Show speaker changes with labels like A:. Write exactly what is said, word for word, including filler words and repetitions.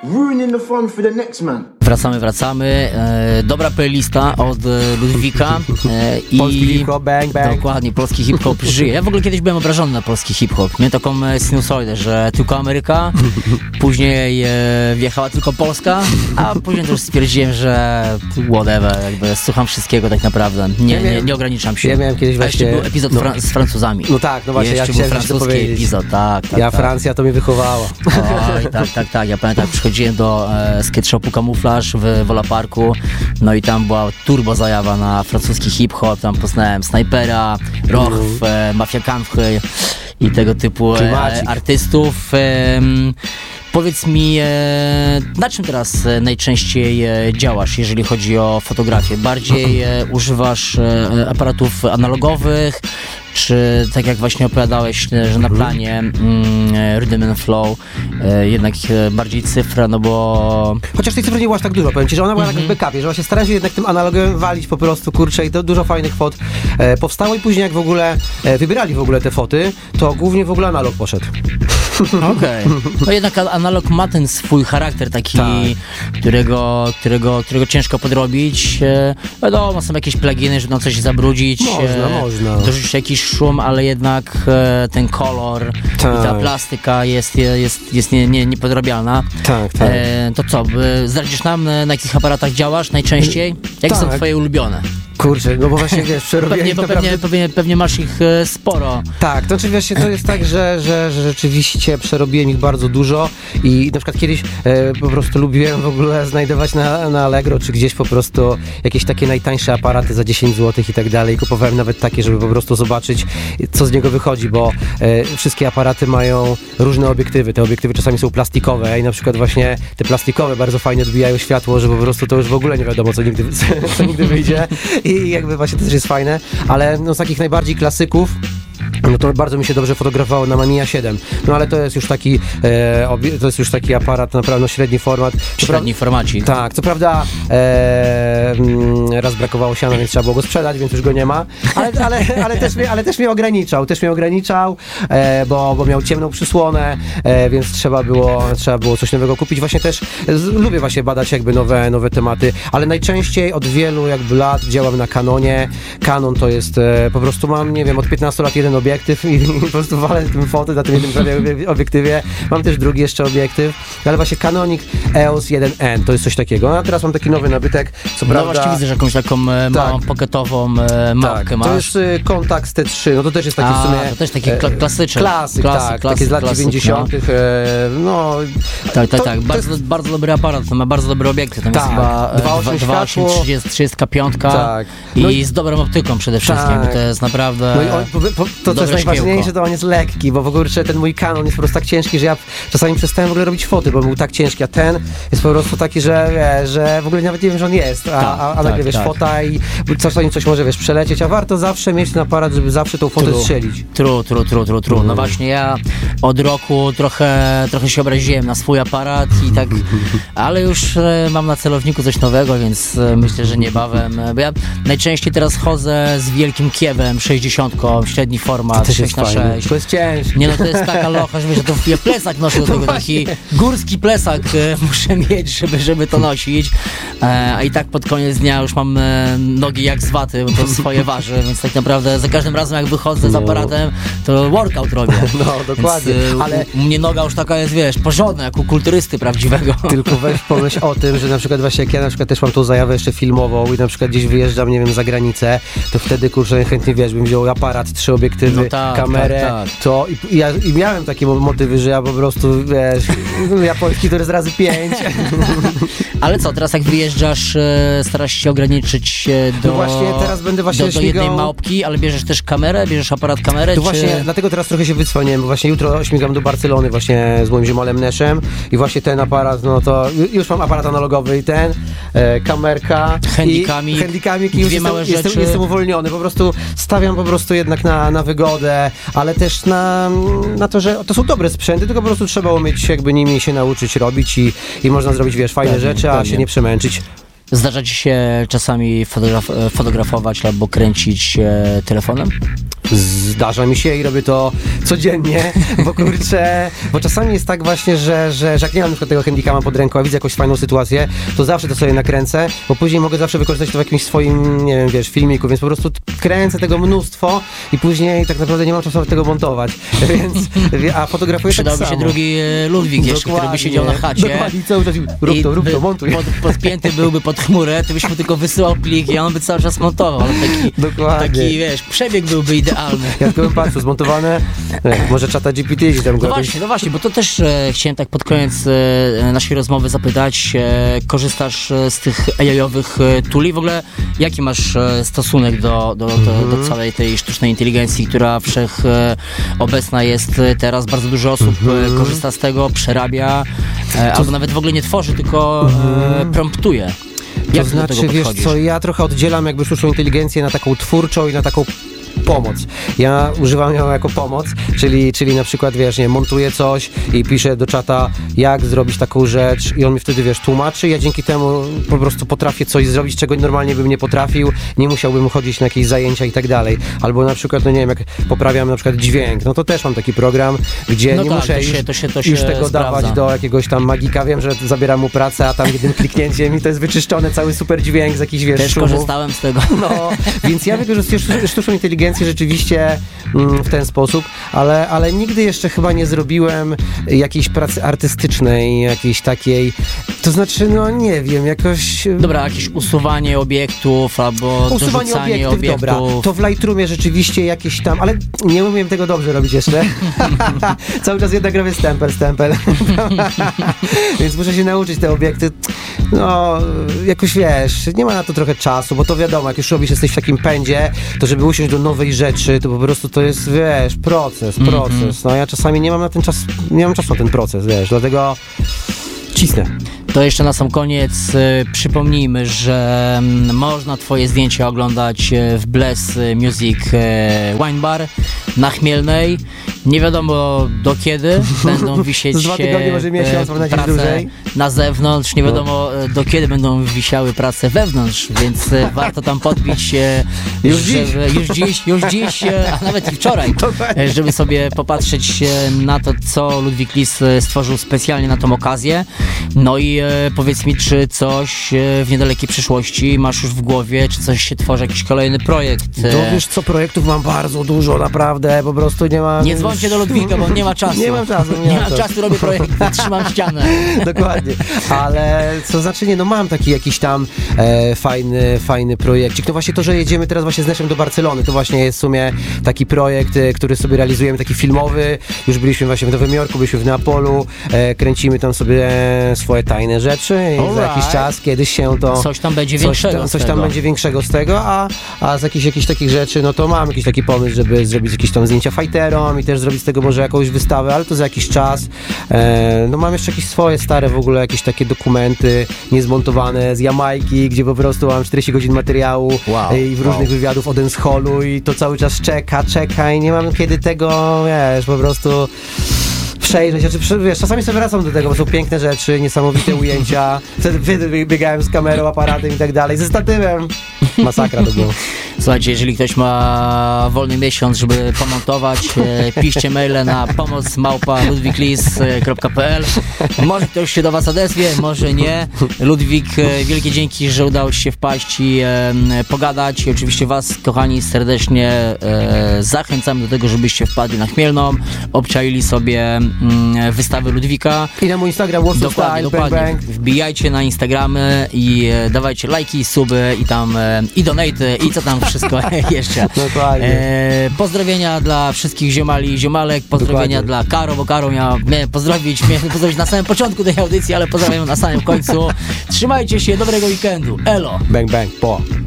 A: ruining the fun for the next man.
B: Wracamy, wracamy. E, dobra playlista od e, Ludwika. E,
C: Polski
B: i
C: hip-hop, bang, bang.
B: Dokładnie, polski hip-hop żyje. Ja w ogóle kiedyś byłem obrażony na polski hip-hop. Miałem taką e, sinusoidę, że tylko Ameryka, później e, wjechała tylko Polska, a później to już stwierdziłem, że whatever, jakby słucham wszystkiego tak naprawdę. Nie,
C: Ja miałem-
B: nie, nie ograniczam się.
C: ja miałem kiedyś
B: A
C: właśnie-
B: jeszcze był epizod
C: no.
B: fra- z Francuzami.
C: No tak, no właśnie, ja
B: Jeszcze
C: chciałem
B: był
C: coś to
B: francuski
C: powiedzieć.
B: epizod, tak, tak,
C: Ja
B: tak.
C: Francja to mnie wychowała.
B: Oj, tak, tak, tak. Ja pamiętam, jak przychodziłem do e, skate shopu Kamuflaż w Wola Parku, no i tam była turbo zajawa na francuski hip-hop, tam poznałem Snajpera, Roch, e, Mafia Kampfy i tego typu e,
C: Klimacik.
B: artystów. E, m, Powiedz mi, e, na czym teraz e, najczęściej e, działasz, jeżeli chodzi o fotografię? Bardziej e, używasz e, aparatów analogowych, czy tak jak właśnie opowiadałeś, e, że na planie mm, e, Rhythm and Flow e, jednak e, bardziej cyfra, no bo...
C: Chociaż tej cyfry nie było aż tak dużo, powiem ci, że ona była tak w backupie, że właśnie starałem się jednak tym analogiem walić po prostu, kurczę, i to dużo fajnych fot e, powstało i później jak w ogóle e, wybierali w ogóle te foty, to głównie w ogóle analog poszedł.
B: Okej. No jednak a- analog ma ten swój charakter taki,
C: Tak.
B: którego, którego, którego ciężko podrobić. E, Wiadomo, są jakieś pluginy, żeby nam coś zabrudzić.
C: Można,
B: e,
C: można.
B: Dorzucić jakiś szum, ale jednak e, ten kolor
C: Tak.
B: i ta plastyka jest, jest, jest nie, nie, niepodrabialna.
C: Tak, tak.
B: E, to co, e, zdradzisz nam, e, na jakich aparatach działasz najczęściej? Jakie są
C: Tak.
B: twoje ulubione?
C: Kurczę, no bo właśnie wiesz, przerobiłem
B: Pewnie, bo
C: naprawdę...
B: pewnie, pewnie, pewnie masz ich e, sporo.
C: Tak, to oczywiście to jest tak, że, że, że rzeczywiście przerobiłem ich bardzo dużo i na przykład kiedyś e, po prostu lubiłem w ogóle znajdować na, na Allegro czy gdzieś po prostu jakieś takie najtańsze aparaty za dziesięć złotych i tak dalej. Kupowałem nawet takie, żeby po prostu zobaczyć, co z niego wychodzi, bo e, wszystkie aparaty mają różne obiektywy. Te obiektywy czasami są plastikowe i na przykład właśnie te plastikowe bardzo fajnie odbijają światło, że po prostu to już w ogóle nie wiadomo, co nigdy, co nigdy wyjdzie i jakby właśnie to też jest fajne, ale no z takich najbardziej klasyków no to bardzo mi się dobrze fotografowało na Mamiya siedem. No ale to jest już taki e, obie- to jest już taki aparat naprawdę no, średni format. Co
B: Średni formacik.
C: tak, co prawda e, mm, raz brakowało siana, więc trzeba było go sprzedać, więc już go nie ma, ale, ale, ale, też, mnie, ale też mnie ograniczał, też mnie ograniczał, e, bo, bo miał ciemną przysłonę, e, więc trzeba było, trzeba było coś nowego kupić. Właśnie też z, lubię właśnie badać jakby nowe, nowe tematy, ale najczęściej od wielu jakby lat działam na Canonie. Canon to jest, e, po prostu mam, nie wiem, od piętnastu lat jeden obiektyw i, i po prostu walę tym foty na tym jednym prawie obiektywie. Mam też drugi jeszcze obiektyw, ale właśnie Canonic E O S jeden N to jest coś takiego. No, a teraz mam taki nowy nabytek, co
B: No
C: prawda...
B: właśnie widzę, że jakąś taką e, małą pocketową e, mapkę
C: tak,
B: masz.
C: to jest y, Contax T trzy, no to też jest taki
B: A,
C: w sumie...
B: to też taki
C: e,
B: kla- klasyczek.
C: Klasyk,
B: Klasyk,
C: tak,
B: klasyk,
C: taki z lat
B: klasyk,
C: dziewięćdziesiątych. E, no...
B: Tak, tak,
C: to-
B: tak.
C: to
B: Bardzo,
C: jest-
B: bardzo dobry aparat, to ma bardzo dobre obiekty. Tam
C: Tak,
B: jest chyba e,
C: dwa osiem
B: dwa osiem
C: światło.
B: trzydzieści trzydzieści pięć
C: Tak.
B: i
C: No i-
B: z dobrą optyką przede wszystkim,
C: Tak.
B: bo to jest naprawdę
C: No i on, po, po, to, co
B: dobre
C: jest najważniejsze,
B: szkiełko.
C: to on jest lekki, bo w ogóle ten mój Canon jest po prostu tak ciężki, że ja czasami przestałem w ogóle robić foty, bo był tak ciężki, a ten jest po prostu taki, że, wiesz, że w ogóle nawet nie wiem, że on jest, a,
B: Tak,
C: a, a
B: tak,
C: nagle wiesz,
B: tak.
C: fota i czasami coś może, wiesz, przelecieć, a warto zawsze mieć ten aparat, żeby zawsze tą fotę
B: True.
C: strzelić.
B: True, true, true, true, true. No właśnie ja od roku trochę, trochę się obraziłem na swój aparat i tak, ale już e, mam na celowniku coś nowego, więc e, myślę, że niebawem, e, bo ja najczęściej teraz chodzę z wielkim kiewem sześćdziesiątką, średni format,
C: Też
B: sześć
C: jest
B: na
C: fajne.
B: sześć.
C: To jest ciężkie.
B: Nie no, to jest taka locha, że wiesz, że to ja plecak noszę do tego, taki górski plecak e, muszę mieć, żeby, żeby to nosić, e, a i tak pod koniec dnia już mam e, nogi jak z waty, bo to swoje waży, więc tak naprawdę za każdym razem jak wychodzę z
C: No.
B: aparatem, to workout robię.
C: No, dokładnie,
B: Więc, e,
C: ale-
B: u, u mnie noga już taka jest, wiesz, porządna, jak u kulturysty prawdziwego.
C: Tylko weź pomyśl o tym, że na przykład właśnie jak ja na przykład też mam tą zajawę jeszcze filmową i na przykład gdzieś wyjeżdżam, nie wiem, za granicę, to wtedy, kurczę, chętnie, wiesz, bym wziął aparat, trzy obiektywy,
B: No tak,
C: kamerę,
B: tak, tak.
C: to i, i, ja, i miałem takie mo- motywy, że ja po prostu, wiesz, japoński to jest razy pięć.
B: Ale co, teraz jak wyjeżdżasz, e, starasz się ograniczyć e, do,
C: No właśnie, teraz będę właśnie
B: do, do jednej
C: śmigał-
B: małpki, ale bierzesz też kamerę, bierzesz aparat kamerę,
C: To
B: czy...
C: właśnie, dlatego teraz trochę się wycwaniłem, bo właśnie jutro śmigam do Barcelony właśnie z moim ziomalem Neszem i właśnie ten aparat, no to ju- już mam aparat analogowy i ten, e, kamerka
B: Handicamik,
C: i handicamik i
B: dwie
C: już jestem,
B: małe
C: jestem,
B: rzeczy.
C: jestem uwolniony, po prostu stawiam po prostu jednak na, na wygodę, ale też na, na to, że to są dobre sprzęty, tylko po prostu trzeba umieć jakby nimi się nauczyć robić i, i można zrobić, wiesz, fajne
B: Pewnie,
C: rzeczy, a
B: pewnie.
C: się nie przemęczyć.
B: Zdarza ci się czasami fotograf- fotografować albo kręcić e, telefonem?
C: zdarza mi się i robię to codziennie, bo kurczę, bo czasami jest tak właśnie, że, że, że jak nie mam na przykład tego handicama pod ręką, a widzę jakąś fajną sytuację, to zawsze to sobie nakręcę, bo później mogę zawsze wykorzystać to w jakimś swoim, nie wiem, wiesz, filmiku, więc po prostu kręcę tego mnóstwo i później tak naprawdę nie mam czasu tego montować, więc, a fotografuję tak
B: Przydałby
C: samo.
B: się drugi e, Ludwik jeszcze, który by siedział na chacie.
C: Dokładnie, cały czas rób to, rób to, montuj.
B: Pod, podpięty byłby pod chmurę, ty byś mu tylko wysyłał plik i on by cały czas montował. Ale taki,
C: Dokładnie.
B: taki, wiesz, przebieg byłby idealny.
C: Ja tylko bym patrzył, zmontowane, nie, może czata G P T gdzieś tam go
B: No
C: jakoś-
B: właśnie, no właśnie, bo to też e, chciałem tak pod koniec e, naszej rozmowy zapytać, e, korzystasz e, z tych A I-owych e, tuli? W ogóle jaki masz e, stosunek do, do, do,
C: Mhm.
B: do całej tej sztucznej inteligencji, która wszech e, obecna jest e, teraz? Bardzo dużo osób e, korzysta z tego, przerabia, e, albo nawet w ogóle nie tworzy, tylko e, promptuje. Jak
C: To
B: ty do
C: znaczy,
B: tego
C: wiesz
B: podchodzisz?
C: co, ja trochę oddzielam jakby sztuczną inteligencję na taką twórczą i na taką pomoc. Ja używam ją jako pomoc, czyli, czyli na przykład, wiesz, nie, montuję coś i piszę do czata, jak zrobić taką rzecz i on mi wtedy, wiesz, tłumaczy. Ja dzięki temu po prostu potrafię coś zrobić, czego normalnie bym nie potrafił, nie musiałbym chodzić na jakieś zajęcia i tak dalej. Albo na przykład, no nie wiem, jak poprawiam na przykład dźwięk, no to też mam taki program, gdzie
B: No
C: nie
B: tak,
C: muszę
B: to się-
C: już,
B: to się- to
C: już
B: się
C: tego
B: sprawdza.
C: dawać do jakiegoś tam magika. Wiem, że zabieram mu pracę, a tam jednym kliknięciem i to jest wyczyszczony cały super dźwięk z jakichś, wiesz,
B: Też
C: szumów.
B: korzystałem z tego.
C: No, więc ja wykorzystuję sztu- sztuczną inteligencję rzeczywiście mm, w ten sposób, ale, ale nigdy jeszcze chyba nie zrobiłem jakiejś pracy artystycznej, jakiejś takiej, to znaczy, no nie wiem, jakoś...
B: Dobra, jakieś usuwanie obiektów albo
C: Usuwanie
B: dorzucanie
C: obiektów,
B: obiektów.
C: dobra, to w Lightroomie rzeczywiście jakieś tam, ale nie umiem tego dobrze robić jeszcze. Cały czas jednak robię stempel, stempel. Więc muszę się nauczyć te obiekty. No, jakoś wiesz, nie ma na to trochę czasu, bo to wiadomo, jak już robisz, jesteś w takim pędzie, to żeby usiąść do nowej rzeczy, to po prostu to jest, wiesz, proces, proces. No ja czasami nie mam na ten czas, nie mam czasu na ten proces, wiesz, dlatego cisnę.
B: To jeszcze na sam koniec e, przypomnijmy, że mm, można twoje zdjęcia oglądać e, w Bless Music e, Wine Bar na Chmielnej. Nie wiadomo do kiedy będą wisieć
C: Z dwa tygodnie, może miesiąc, mam nadzieję,
B: prace
C: dłużej.
B: na zewnątrz. Nie wiadomo e, do kiedy będą wisiały prace wewnątrz, więc e, warto tam podbić e,
C: Już
B: żeby, już dziś, już dziś, e, a nawet i wczoraj, e, żeby sobie popatrzeć e, na to, co Ludwik Lis e, stworzył specjalnie na tą okazję. No i e, powiedz mi, czy coś e, w niedalekiej przyszłości masz już w głowie, czy coś się tworzy, jakiś kolejny projekt? E,
C: To wiesz co, projektów mam bardzo dużo, naprawdę, po prostu nie mam...
B: nie dzwońcie do Ludwika, bo on nie ma czasu.
C: Nie mam czasu, nie
B: Nie
C: mam
B: mam
C: czasu.
B: czasu, robię projekty, trzymam ścianę.
C: Dokładnie, ale co znaczy nie, no mam taki jakiś tam e, fajny, fajny projekcik. No właśnie to, że jedziemy teraz właśnie z Neszem do Barcelony, to właśnie jest w sumie taki projekt, e, który sobie realizujemy, taki filmowy. Już byliśmy właśnie w Nowym Jorku, byliśmy w Neapolu, e, kręcimy tam sobie swoje tajne rzeczy i za
B: Alright.
C: jakiś czas kiedyś się to...
B: Coś tam będzie
C: Coś
B: większego
C: tam,
B: z
C: coś
B: tego.
C: tam będzie większego z tego, a, a z jakichś, jakichś takich rzeczy, no to mam jakiś taki pomysł, żeby zrobić jakieś tam zdjęcia fighterom i też zrobić z tego może jakąś wystawę, ale to za jakiś czas. E, no mam jeszcze jakieś swoje stare w ogóle, jakieś takie dokumenty niezmontowane z Jamajki, gdzie po prostu mam czterdzieści godzin materiału
B: Wow,
C: e, i w
B: wow.
C: różnych wywiadów o dancehallu i to cały czas czeka, czeka i nie mam kiedy tego, wiesz, po prostu... przejrzeć, znaczy, przy- wiesz, czasami sobie wracam do tego, bo są piękne rzeczy, niesamowite ujęcia, wtedy, wtedy biegałem z kamerą, aparatem i tak dalej, ze statywem, masakra to było.
B: Słuchajcie, jeżeli ktoś ma wolny miesiąc, żeby pomontować, e, piszcie maile na pomoc małpa ludwiklis kropka p l. Może ktoś się do was odezwie, może nie. Ludwik, e, wielkie dzięki, że udało ci się wpaść i e, pogadać. I oczywiście was, kochani, serdecznie e, zachęcam do tego, żebyście wpadli na Chmielną, obczaili sobie mm, wystawy Ludwika.
C: I na mój Instagram Warsaw
B: Dokładnie,
C: Style, bang,
B: dokładnie.
C: bang.
B: Wbijajcie na Instagramy i e, dawajcie lajki, suby i tam e, i donaty i co tam wszystko jeszcze.
C: Dokładnie.
B: E, pozdrowienia dla wszystkich ziomali i ziomalek, pozdrowienia
C: Dokładnie.
B: dla Karo, bo Karo miała mnie pozdrowić, miałem pozdrowić na samym początku tej audycji, ale pozdrawiam ją na samym końcu. Trzymajcie się, dobrego weekendu. Elo!
C: Bang, bang, po.